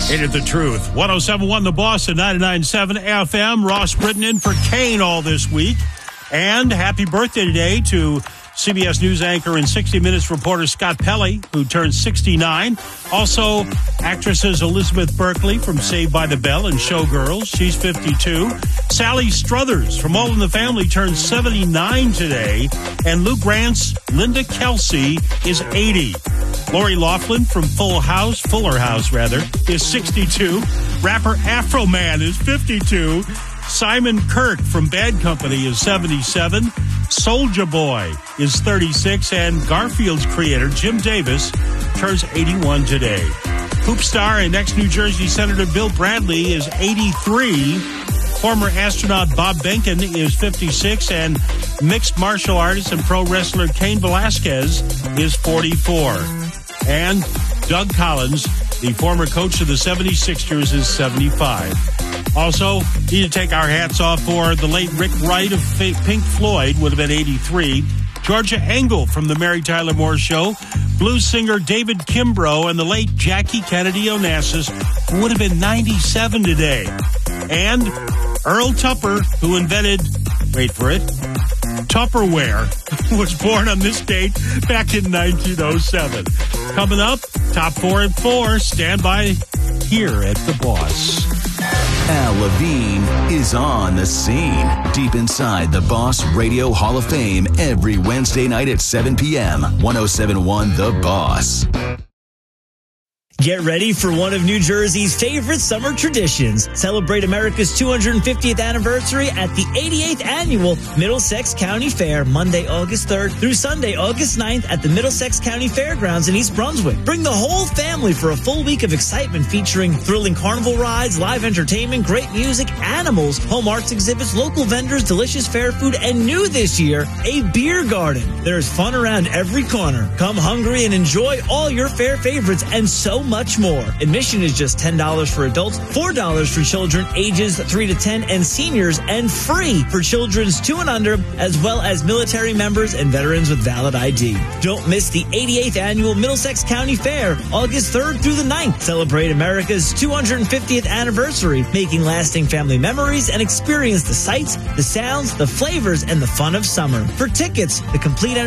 Ain't it the truth? 107.1 The Boss and 99.7 FM. Ross Britton in for Kane all this week. And happy birthday today to CBS News anchor and 60 Minutes reporter Scott Pelley, who turned 69. Also, actresses Elizabeth Berkley from Saved by the Bell and Showgirls. She's 52. Sally Struthers from All in the Family turned 79 today. And Lou Grant's Linda Kelsey is 80. Lori Loughlin from Fuller House, is 62. Rapper Afro Man is 52. Simon Kirk from Bad Company is 77. Soulja Boy is 36. And Garfield's creator, Jim Davis, turns 81 today. Hoop star and ex-New Jersey Senator Bill Bradley is 83. Former astronaut Bob Behnken is 56. And mixed martial artist and pro wrestler Cain Velasquez is 44. And Doug Collins, the former coach of the 76ers, is 75. Also, need to take our hats off for the late Rick Wright of Pink Floyd, would have been 83. Georgia Engel from the Mary Tyler Moore Show. Blues singer David Kimbrough and the late Jackie Kennedy Onassis, who would have been 97 today. And Earl Tupper, who invented, wait for it, Tupperware, was born on this date back in 1907. Coming up, top 4 at 4. Stand by here at The Boss. Al Levine is on the scene, deep inside the Boss Radio Hall of Fame every Wednesday night at 7 p.m. 107.1 The Boss. Get ready for one of New Jersey's favorite summer traditions. Celebrate America's 250th anniversary at the 88th Annual Middlesex County Fair, Monday, August 3rd through Sunday, August 9th at the Middlesex County Fairgrounds in East Brunswick. Bring the whole family for a full week of excitement featuring thrilling carnival rides, live entertainment, great music, animals, home arts exhibits, local vendors, delicious fair food, and new this year, a beer garden. There's fun around every corner. Come hungry and enjoy all your fair favorites and so much more. Admission is just $10 for adults, $4 for children ages 3 to 10 and seniors, and free for children's 2 and under, as well as military members and veterans with valid ID. Don't miss the 88th Annual Middlesex County Fair, August 3rd through the 9th. Celebrate America's 250th anniversary, making lasting family memories and experience the sights, the sounds, the flavors, and the fun of summer. For tickets, the complete